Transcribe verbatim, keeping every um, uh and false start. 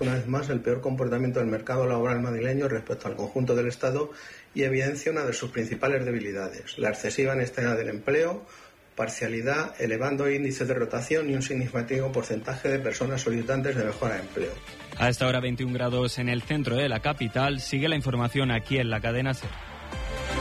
refleja una vez más el peor comportamiento del mercado laboral madrileño respecto al conjunto del Estado y evidencia una de sus principales debilidades, la excesiva inestabilidad del empleo, parcialidad, elevando índices de rotación y un significativo porcentaje de personas solicitantes de mejora de empleo. A esta hora veintiún grados en el centro de la capital. Sigue la información aquí en la cadena SER.